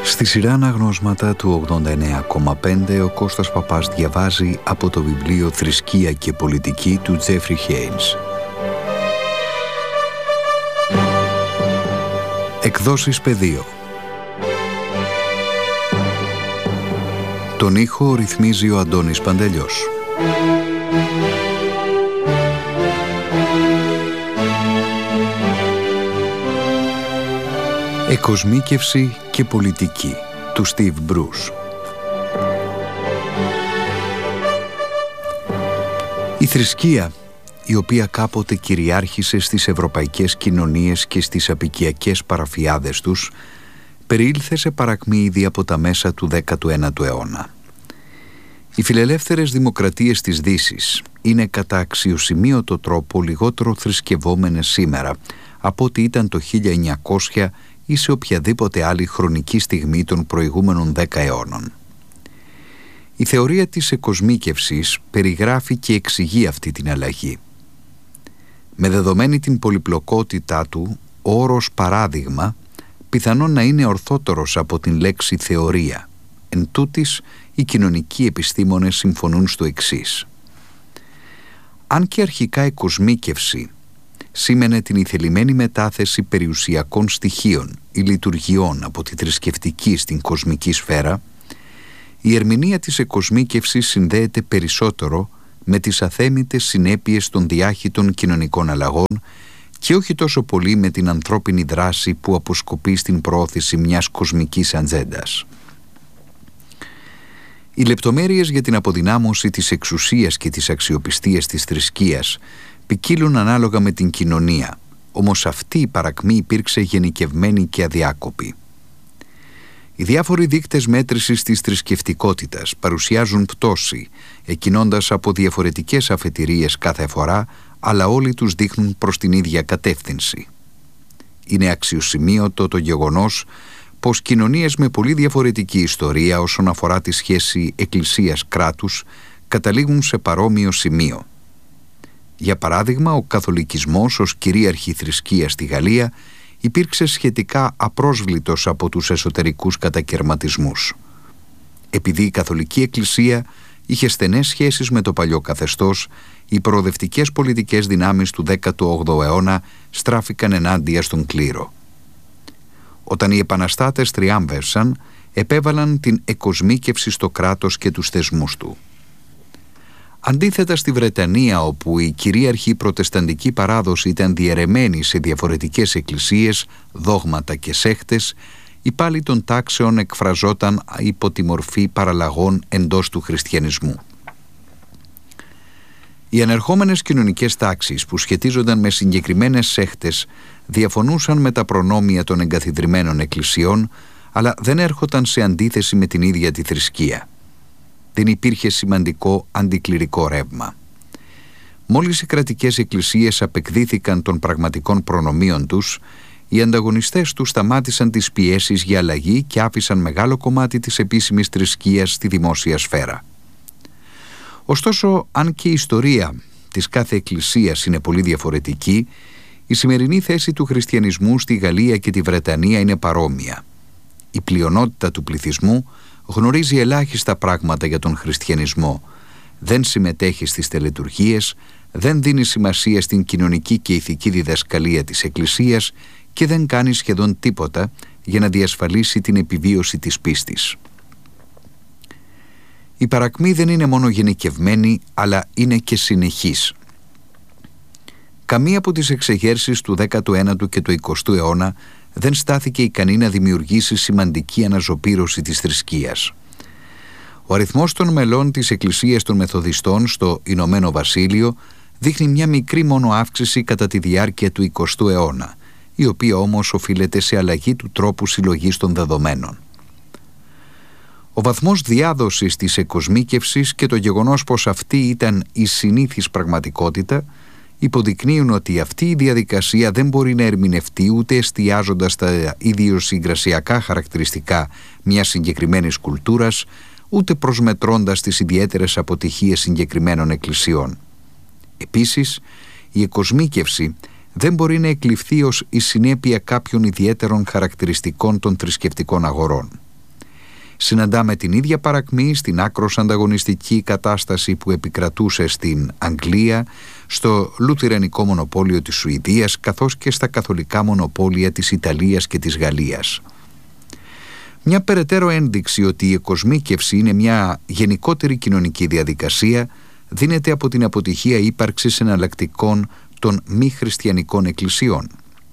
Στη σειρά αναγνώσματα του 89,5 ο Κώστας Παπάς διαβάζει από το βιβλίο «Θρησκεία και πολιτική» του Τζέφρι Χέινς. Εκδόσεις Πεδίο. Τον ήχο ρυθμίζει ο Αντώνης Παντελιός. Εκοσμίκευση και πολιτική του Στίβ Μπρους. Η θρησκεία, η οποία κάποτε κυριάρχησε στις ευρωπαϊκές κοινωνίες και στις απικιακές παραφιάδες τους, περιήλθε σε παρακμή ήδη από τα μέσα του 19ου αιώνα. Οι φιλελεύθερες δημοκρατίες της Δύσης είναι κατά αξιοσημείωτο τρόπο λιγότερο θρησκευόμενες σήμερα από ό,τι ήταν το 1900 ή σε οποιαδήποτε άλλη χρονική στιγμή των προηγούμενων 10 αιώνων. Η θεωρία της εκοσμίκευσης περιγράφει και εξηγεί αυτή την αλλαγή. Με δεδομένη την πολυπλοκότητά του, ο όρος παράδειγμα πιθανόν να είναι ορθότερος από την λέξη θεωρία. Εν τούτης, οι κοινωνικοί επιστήμονες συμφωνούν στο εξής. Αν και αρχικά η κοσμίκευση σήμαινε την ηθελημένη μετάθεση περιουσιακών στοιχείων ή λειτουργιών από τη θρησκευτική στην κοσμική σφαίρα, η ερμηνεία της εκοσμίκευσης συνδέεται περισσότερο με τις αθέμητες συνέπειες των διάχυτων κοινωνικών αλλαγών και όχι τόσο πολύ με την ανθρώπινη δράση που αποσκοπεί στην προώθηση μιας κοσμικής ατζέντας. Οι λεπτομέρειες για την αποδυνάμωση της εξουσίας και της αξιοπιστίας της θρησκείας ποικίλουν ανάλογα με την κοινωνία, όμως αυτή η παρακμή υπήρξε γενικευμένη και αδιάκοπη. Οι διάφοροι δείκτες μέτρησης της θρησκευτικότητας παρουσιάζουν πτώση, εκκινώντας από διαφορετικές αφετηρίες κάθε φορά, αλλά όλοι τους δείχνουν προς την ίδια κατεύθυνση. Είναι αξιοσημείωτο το γεγονός πως κοινωνίες με πολύ διαφορετική ιστορία όσον αφορά τη σχέση εκκλησίας-κράτους καταλήγουν σε παρόμοιο σημείο. Για παράδειγμα, ο καθολικισμός ως κυρίαρχη θρησκεία στη Γαλλία υπήρξε σχετικά απρόσβλητος από τους εσωτερικούς κατακερματισμούς. Επειδή η καθολική εκκλησία είχε στενές σχέσεις με το παλιό καθεστώς, οι προοδευτικές πολιτικές δυνάμεις του 18ου αιώνα στράφηκαν ενάντια στον κλήρο. Όταν οι επαναστάτες τριάμβευσαν, επέβαλαν την εκοσμίκευση στο κράτος και τους θεσμούς του. Αντίθετα στη Βρετανία, όπου η κυρίαρχη προτεσταντική παράδοση ήταν διαιρεμένη σε διαφορετικές εκκλησίες, δόγματα και σέχτες, η πάλη των τάξεων εκφραζόταν υπό τη μορφή παραλλαγών εντός του χριστιανισμού. Οι ανερχόμενες κοινωνικές τάξεις που σχετίζονταν με συγκεκριμένες σέχτες διαφωνούσαν με τα προνόμια των εγκαθιδρυμένων εκκλησιών, αλλά δεν έρχονταν σε αντίθεση με την ίδια τη θρησκεία. Δεν υπήρχε σημαντικό αντικληρικό ρεύμα. Μόλις οι κρατικές εκκλησίες απεκδίθηκαν των πραγματικών προνομίων τους, οι ανταγωνιστές τους σταμάτησαν τις πιέσεις για αλλαγή και άφησαν μεγάλο κομμάτι της επίσημης θρησκείας στη δημόσια σφαίρα. Ωστόσο, αν και η ιστορία της κάθε εκκλησίας είναι πολύ διαφορετική, η σημερινή θέση του χριστιανισμού στη Γαλλία και τη Βρετανία είναι παρόμοια. Η πλειονότητα του πληθυσμού γνωρίζει ελάχιστα πράγματα για τον χριστιανισμό, δεν συμμετέχει στις τελετουργίες, δεν δίνει σημασία στην κοινωνική και ηθική διδασκαλία της Εκκλησίας και δεν κάνει σχεδόν τίποτα για να διασφαλίσει την επιβίωση της πίστης. Η παρακμή δεν είναι μόνο γενικευμένη, αλλά είναι και συνεχής. Καμία από τις εξεγέρσεις του 19ου και του 20ου αιώνα δεν στάθηκε ικανή να δημιουργήσει σημαντική αναζωπήρωση της θρησκείας. Ο αριθμός των μελών της Εκκλησίας των Μεθοδιστών στο Ηνωμένο Βασίλειο δείχνει μια μικρή μόνο αύξηση κατά τη διάρκεια του 20ου αιώνα, η οποία όμως οφείλεται σε αλλαγή του τρόπου συλλογής των δεδομένων. Ο βαθμός διάδοσης της εκοσμίκευσης και το γεγονός πως αυτή ήταν η συνήθις πραγματικότητα υποδεικνύουν ότι αυτή η διαδικασία δεν μπορεί να ερμηνευτεί ούτε εστιάζοντας στα ιδιοσυγκρασιακά χαρακτηριστικά μιας συγκεκριμένης κουλτούρας, ούτε προσμετρώντας τις ιδιαίτερες αποτυχίες συγκεκριμένων εκκλησιών. Επίσης, η εκοσμίκευση δεν μπορεί να εκλειφθεί ως η συνέπεια κάποιων ιδιαίτερων χαρακτηριστικών των θρησκευτικών αγορών. Συναντάμε την ίδια παρακμή στην άκρως ανταγωνιστική κατάσταση που επικρατούσε στην Αγγλία, στο λουθερανικό μονοπόλιο της Σουηδίας, καθώς και στα καθολικά μονοπόλια της Ιταλίας και της Γαλλίας. Μια περαιτέρω ένδειξη ότι η εκοσμίκευση είναι μια γενικότερη κοινωνική διαδικασία δίνεται από την αποτυχία ύπαρξης εναλλακτικών των μη χριστιανικών εκκλησιών.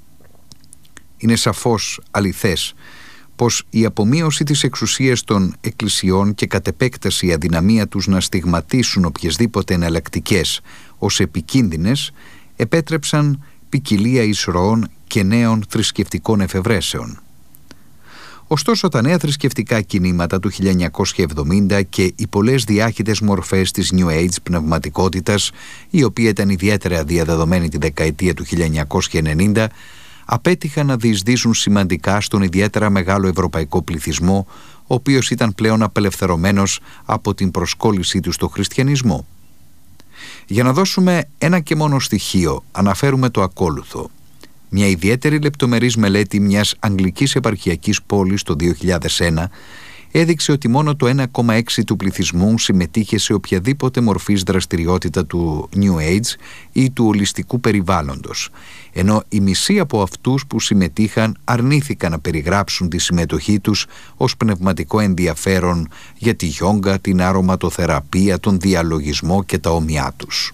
Είναι σαφώς αληθές πως η απομείωση της εξουσίας των εκκλησιών και κατ' επέκταση η αδυναμία τους να στιγματίσουν οποιασδήποτε εναλλακτικές ως επικίνδυνες επέτρεψαν ποικιλία εισρωών και νέων θρησκευτικών εφευρέσεων. Ωστόσο, τα νέα θρησκευτικά κινήματα του 1970 και οι πολλές διάχυτες μορφές της New Age πνευματικότητας, η οποία ήταν ιδιαίτερα διαδεδομένη τη δεκαετία του 1990, απέτυχαν να διεισδύσουν σημαντικά στον ιδιαίτερα μεγάλο ευρωπαϊκό πληθυσμό, ο οποίος ήταν πλέον απελευθερωμένος από την προσκόλλησή του στο χριστιανισμό. Για να δώσουμε ένα και μόνο στοιχείο, αναφέρουμε το ακόλουθο. Μια ιδιαίτερη λεπτομερής μελέτη μιας αγγλικής επαρχιακής πόλης το 2001 έδειξε ότι μόνο το 1,6% του πληθυσμού συμμετείχε σε οποιαδήποτε μορφής δραστηριότητα του New Age ή του ολιστικού περιβάλλοντος, ενώ οι μισοί από αυτούς που συμμετείχαν αρνήθηκαν να περιγράψουν τη συμμετοχή τους ως πνευματικό ενδιαφέρον για τη γιόγκα, την αρωματοθεραπεία, τον διαλογισμό και τα όμοιά τους.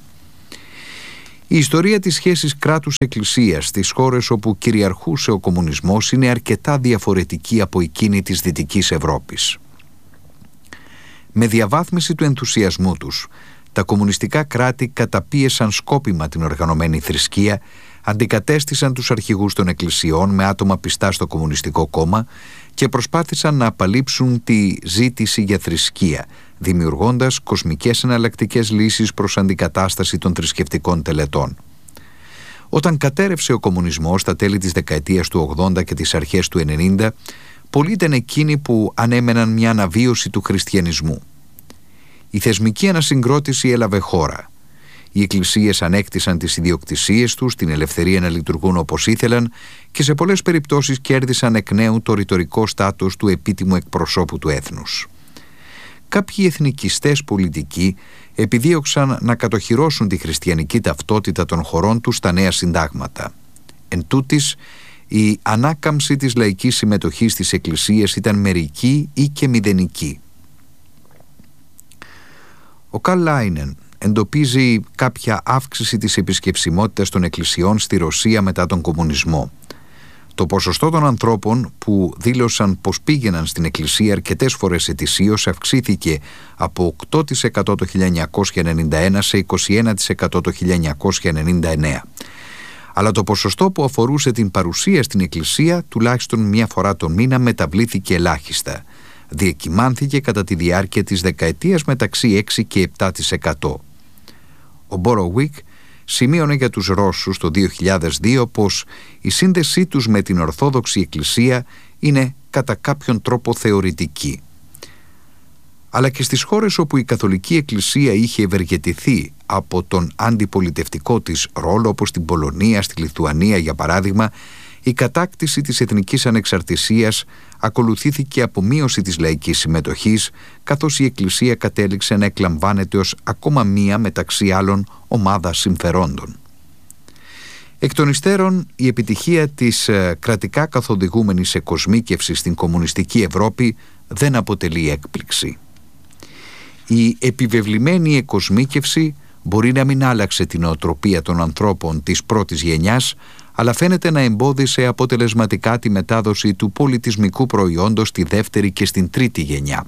Η ιστορία της σχέσης κράτους-εκκλησίας στις χώρες όπου κυριαρχούσε ο κομμουνισμός είναι αρκετά διαφορετική από εκείνη της Δυτικής Ευρώπης. Με διαβάθμιση του ενθουσιασμού τους, τα κομμουνιστικά κράτη καταπίεσαν σκόπιμα την οργανωμένη θρησκεία, αντικατέστησαν τους αρχηγούς των εκκλησιών με άτομα πιστά στο Κομμουνιστικό Κόμμα και προσπάθησαν να απαλείψουν τη ζήτηση για θρησκεία, δημιουργώντας κοσμικές εναλλακτικές λύσεις προς αντικατάσταση των θρησκευτικών τελετών. Όταν κατέρευσε ο κομμουνισμός στα τέλη της δεκαετίας του 80 και τις αρχές του 90, πολλοί ήταν εκείνοι που ανέμεναν μια αναβίωση του χριστιανισμού. Η θεσμική ανασυγκρότηση έλαβε χώρα. Οι εκκλησίες ανέκτησαν τις ιδιοκτησίες τους, την ελευθερία να λειτουργούν όπως ήθελαν και σε πολλές περιπτώσεις κέρδισαν εκ νέου το ρητορικό στάτους του επίτιμου εκπροσώπου του έθνους. Κάποιοι εθνικιστές πολιτικοί επιδίωξαν να κατοχυρώσουν τη χριστιανική ταυτότητα των χωρών τους στα νέα συντάγματα. Εν τούτης, η ανάκαμψη της λαϊκής συμμετοχής στις εκκλησίες ήταν μερική ή και μηδενική. Ο Καρλ Λάινεν εντοπίζει κάποια αύξηση της επισκεψιμότητας των εκκλησιών στη Ρωσία μετά τον κομμουνισμό. Το ποσοστό των ανθρώπων που δήλωσαν πως πήγαιναν στην εκκλησία αρκετές φορές ετησίως αυξήθηκε από 8% το 1991 σε 21% το 1999. Αλλά το ποσοστό που αφορούσε την παρουσία στην εκκλησία τουλάχιστον μια φορά τον μήνα μεταβλήθηκε ελάχιστα. Διακυμάνθηκε κατά τη διάρκεια της δεκαετίας μεταξύ 6 και 7%. Ο Μπορόουικ σημείωνε για τους Ρώσους το 2002 πως η σύνδεσή τους με την Ορθόδοξη Εκκλησία είναι κατά κάποιον τρόπο θεωρητική. Αλλά και στις χώρες όπου η Καθολική Εκκλησία είχε ευεργετηθεί από τον αντιπολιτευτικό της ρόλο, όπως στην Πολωνία, στη Λιθουανία για παράδειγμα, η κατάκτηση της εθνικής ανεξαρτησίας ακολουθήθηκε από μείωση της λαϊκής συμμετοχής, καθώς η Εκκλησία κατέληξε να εκλαμβάνεται ως ακόμα μία μεταξύ άλλων ομάδα συμφερόντων. Εκ των υστέρων, η επιτυχία της κρατικά καθοδηγούμενης εκοσμίκευσης στην κομμουνιστική Ευρώπη δεν αποτελεί έκπληξη. Η επιβεβλημένη εκοσμίκευση μπορεί να μην άλλαξε την νοοτροπία των ανθρώπων της πρώτης γενιάς, αλλά φαίνεται να εμπόδισε αποτελεσματικά τη μετάδοση του πολιτισμικού προϊόντος στη δεύτερη και στην τρίτη γενιά.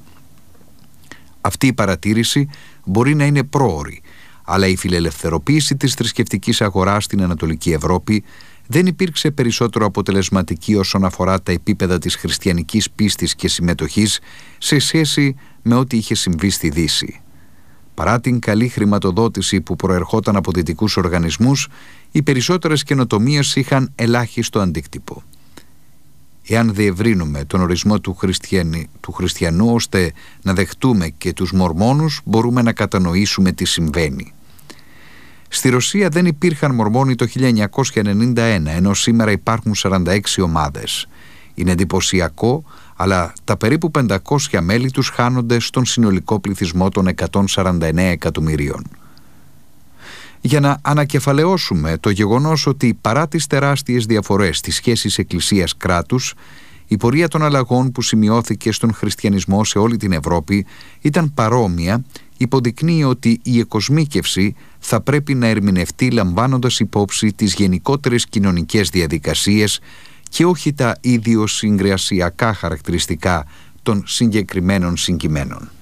Αυτή η παρατήρηση μπορεί να είναι πρόωρη, αλλά η φιλελευθεροποίηση της θρησκευτικής αγοράς στην Ανατολική Ευρώπη δεν υπήρξε περισσότερο αποτελεσματική όσον αφορά τα επίπεδα της χριστιανικής πίστης και συμμετοχής σε σχέση με ό,τι είχε συμβεί στη Δύση. Παρά την καλή χρηματοδότηση που προερχόταν από δυτικούς οργανισμούς, οι περισσότερες καινοτομίες είχαν ελάχιστο αντίκτυπο. Εάν διευρύνουμε τον ορισμό του χριστιανού ώστε να δεχτούμε και τους Μορμόνους, μπορούμε να κατανοήσουμε τι συμβαίνει. Στη Ρωσία δεν υπήρχαν Μορμόνοι το 1991, ενώ σήμερα υπάρχουν 46 ομάδες. Είναι εντυπωσιακό, αλλά τα περίπου 500 μέλη τους χάνονται στον συνολικό πληθυσμό των 149 εκατομμυρίων. Για να ανακεφαλαιώσουμε το γεγονός ότι παρά τις τεράστιες διαφορές στις σχέσεις εκκλησίας-κράτους, η πορεία των αλλαγών που σημειώθηκε στον χριστιανισμό σε όλη την Ευρώπη ήταν παρόμοια, υποδεικνύει ότι η εκοσμίκευση θα πρέπει να ερμηνευτεί λαμβάνοντας υπόψη τις γενικότερες κοινωνικές διαδικασίες και όχι τα ιδιοσυγκρασιακά χαρακτηριστικά των συγκεκριμένων συγκειμένων.